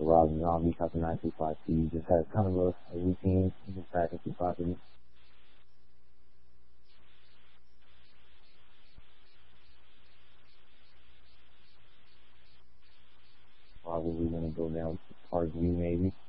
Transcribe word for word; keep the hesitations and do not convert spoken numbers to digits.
Rob Zombie, Copy nine two five T. Just had kind of a, a routine, just practice the property. Probably gonna go down to Parkview maybe.